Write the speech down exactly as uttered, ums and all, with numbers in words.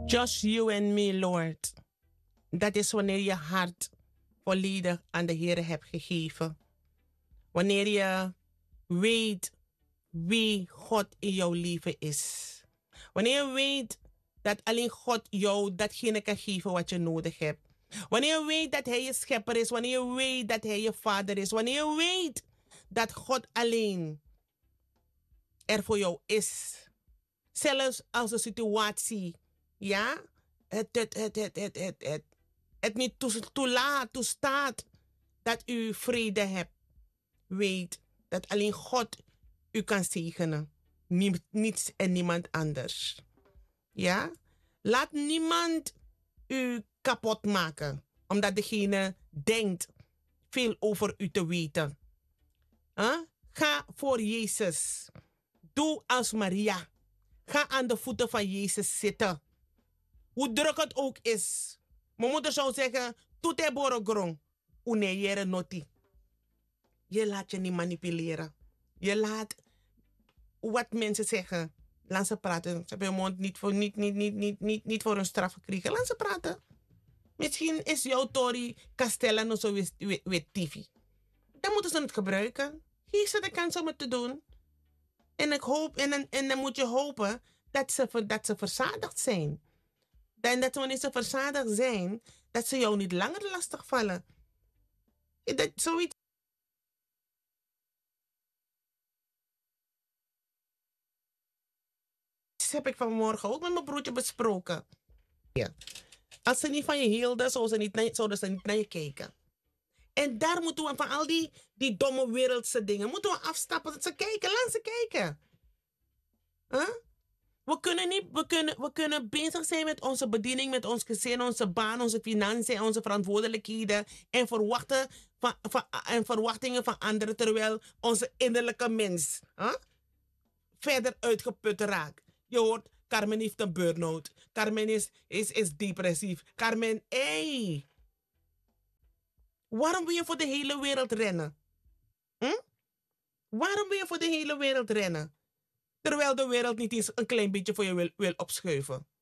Just you and me, Lord. Dat is wanneer je hart volledig aan de Heer hebt gegeven. Wanneer je weet wie God in jouw leven is. Wanneer je weet dat alleen God jou datgene kan geven wat je nodig hebt. Wanneer je weet dat Hij je schepper is. Wanneer je weet dat Hij je vader is. Wanneer je weet dat God alleen er voor jou is. Zelfs als de situatie, ja, het, het, het, het, het, het, het, het niet toelaat, toestaat dat u vrede hebt. Weet dat alleen God u kan zegenen. Nie, niets en niemand anders. Ja? Laat niemand u kapot maken. Omdat degene denkt veel over u te weten. Huh? Ga voor Jezus. Doe als Maria. Ga aan de voeten van Jezus zitten. Hoe druk het ook is. Mijn moeder zou zeggen, toete borogrong. Uneyere noti. Je laat je niet manipuleren. Je laat wat mensen zeggen. Laat ze praten. Ze hebben hun mond niet voor, niet, niet, niet, niet, niet, niet voor hun straf gekregen. Laat ze praten. Misschien is jouw Tori Castellano zo weer T V. Dan moeten ze het gebruiken. Hier ze de kans om het te doen. En, ik hoop, en, dan, en dan moet je hopen dat ze, dat ze verzadigd zijn. En dat wanneer ze verzadigd zijn, dat ze jou niet langer lastig vallen. Dat, zoiets heb ik vanmorgen ook met mijn broertje besproken. Ja. Als ze niet van je hielden, zouden ze niet naar, zouden ze niet naar je kijken. En daar moeten we van al die, die domme wereldse dingen, moeten we afstappen. Dat ze kijken, laat ze kijken. Huh? We kunnen, niet, we, kunnen, we kunnen bezig zijn met onze bediening, met ons gezin, onze baan, onze financiën, onze verantwoordelijkheden en, verwachten van, van, en verwachtingen van anderen, terwijl onze innerlijke mens huh, verder uitgeput raakt. Je hoort, Carmen heeft een burn-out. Carmen is, is, is depressief. Carmen, hé. Hey. Waarom wil je voor de hele wereld rennen? Hm? Waarom wil je voor de hele wereld rennen? Terwijl de wereld niet eens een klein beetje voor je wil, wil opschuiven.